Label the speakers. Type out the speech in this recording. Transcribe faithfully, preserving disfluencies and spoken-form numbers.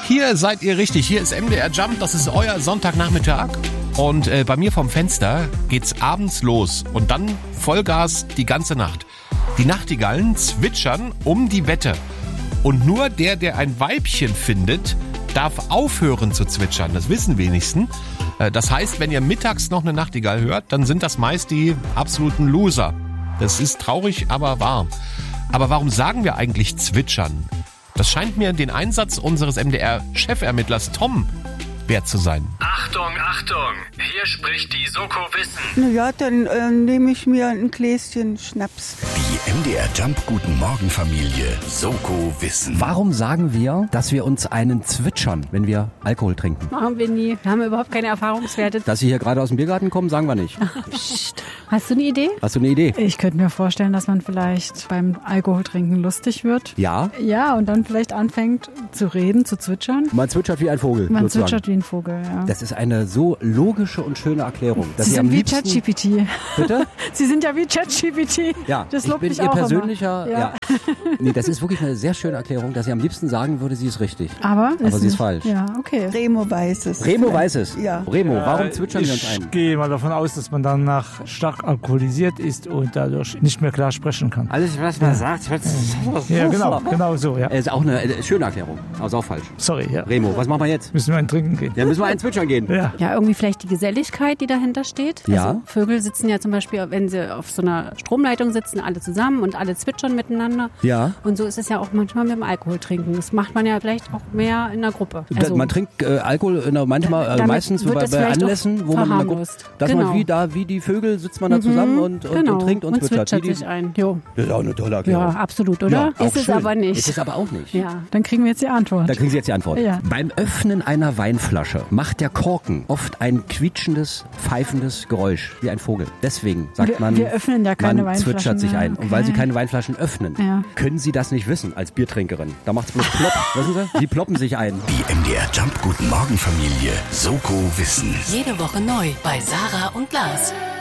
Speaker 1: hier seid ihr richtig. Hier ist M D R Jump, das ist euer Sonntagnachmittag. Und äh, bei mir vom Fenster geht's abends los und dann Vollgas die ganze Nacht. Die Nachtigallen zwitschern um die Wette. Und nur der, der ein Weibchen findet, darf aufhören zu zwitschern. Das wissen wenigsten. Das heißt, wenn ihr mittags noch eine Nachtigall hört, dann sind das meist die absoluten Loser. Das ist traurig, aber wahr. Aber warum sagen wir eigentlich zwitschern? Das scheint mir den Einsatz unseres M D R-Chefermittlers Tom wert zu sein.
Speaker 2: Achtung, Achtung! Hier spricht die Soko Wissen.
Speaker 3: Na ja, dann äh, nehme ich mir ein Gläschen Schnaps.
Speaker 4: Die M D R Jump Guten Morgen Familie Soko Wissen.
Speaker 5: Warum sagen wir, dass wir uns einen zwitschern, wenn wir Alkohol trinken?
Speaker 6: Machen wir nie. Wir haben überhaupt keine Erfahrungswerte.
Speaker 5: Dass Sie hier gerade aus dem Biergarten kommen, sagen wir nicht.
Speaker 6: Psst. Hast du eine Idee?
Speaker 5: Hast du eine Idee?
Speaker 7: Ich könnte mir vorstellen, dass man vielleicht beim Alkoholtrinken lustig wird.
Speaker 5: Ja?
Speaker 7: Ja, und dann vielleicht anfängt zu reden, zu zwitschern.
Speaker 5: Man zwitschert wie ein Vogel.
Speaker 7: Man
Speaker 5: sozusagen.
Speaker 7: zwitschert wie ein Vogel, ja.
Speaker 5: Das ist eine so logische und schöne Erklärung. Dass
Speaker 7: Sie
Speaker 5: Sie
Speaker 7: sind
Speaker 5: am
Speaker 7: wie
Speaker 5: liebsten,
Speaker 7: ChatGPT.
Speaker 5: Bitte?
Speaker 7: Sie sind ja wie ChatGPT.
Speaker 5: Ja,
Speaker 7: das
Speaker 5: ich
Speaker 7: lobt
Speaker 5: bin
Speaker 7: mich
Speaker 5: Ihr
Speaker 7: auch
Speaker 5: persönlicher.
Speaker 7: immer.
Speaker 5: Ja.
Speaker 7: Ja.
Speaker 5: Nee, das ist wirklich eine sehr schöne Erklärung, dass sie am liebsten sagen würde, sie ist richtig.
Speaker 7: Aber,
Speaker 5: Aber sie ist
Speaker 7: nicht.
Speaker 5: falsch.
Speaker 7: Ja, okay.
Speaker 3: Remo weiß es.
Speaker 5: Remo weiß es.
Speaker 3: Ja.
Speaker 5: Remo, warum zwitschern wir uns
Speaker 8: Ich
Speaker 5: ein?
Speaker 8: gehe mal davon aus, dass man danach stark alkoholisiert ist und dadurch nicht mehr klar sprechen kann.
Speaker 5: Alles, was man sagt, hört
Speaker 8: Ja, genau, genau so, ja.
Speaker 5: ist auch eine äh, schöne Erklärung, aber ist auch falsch.
Speaker 8: Sorry, ja.
Speaker 5: Remo, was machen wir jetzt?
Speaker 8: Müssen wir einen trinken gehen.
Speaker 5: Ja, müssen wir einen zwitschern gehen.
Speaker 8: Ja.
Speaker 6: Ja, irgendwie vielleicht die Geselligkeit, die dahinter steht.
Speaker 5: Ja.
Speaker 6: Also Vögel sitzen ja zum Beispiel, wenn sie auf so einer Stromleitung sitzen, alle zusammen und alle zwitschern miteinander.
Speaker 5: Ja.
Speaker 6: Und so ist es ja auch manchmal mit dem Alkohol trinken. Das macht man ja vielleicht auch mehr in der Gruppe. Also,
Speaker 5: man trinkt äh, Alkohol in der, manchmal, äh,
Speaker 6: Damit
Speaker 5: meistens
Speaker 6: wird
Speaker 5: bei,
Speaker 6: das
Speaker 5: bei
Speaker 6: vielleicht
Speaker 5: Anlässen,
Speaker 6: auch
Speaker 5: wo man in der Gruppe,
Speaker 6: verharmlost.
Speaker 5: dass
Speaker 6: Genau.
Speaker 5: man wie da, wie die Vögel sitzt man da zusammen
Speaker 6: Mhm,
Speaker 5: und, und,
Speaker 6: genau.
Speaker 5: und trinkt und,
Speaker 6: und
Speaker 5: zwitschert.
Speaker 6: zwitschert
Speaker 5: Wie die,
Speaker 6: sich ein. Jo.
Speaker 5: das ist auch eine tolle Erklärung.
Speaker 6: Ja, absolut, oder?
Speaker 5: Ja, auch
Speaker 6: ist es
Speaker 5: schön.
Speaker 6: aber nicht.
Speaker 5: Ist es aber auch nicht.
Speaker 6: Ja.
Speaker 7: Dann kriegen wir jetzt die Antwort.
Speaker 5: Da kriegen Sie jetzt die Antwort.
Speaker 7: Ja.
Speaker 5: Beim Öffnen einer Weinflasche macht der Korken oft ein quietschendes, pfeifendes Geräusch, wie ein Vogel. Deswegen sagt
Speaker 7: Wir-
Speaker 5: man,
Speaker 7: wir öffnen ja keine
Speaker 5: man
Speaker 7: Weinflaschen
Speaker 5: zwitschert sich
Speaker 7: mehr.
Speaker 5: ein. Und weil Sie
Speaker 7: Okay.
Speaker 5: keine Weinflaschen öffnen,
Speaker 7: Ja.
Speaker 5: können Sie das nicht wissen als Biertrinkerin. Da macht's bloß plopp. Wissen Sie? Sie ploppen sich ein.
Speaker 4: Die M D R Jump Guten Morgen Familie Soko Wissen.
Speaker 9: Jede Woche neu bei Sarah und Lars.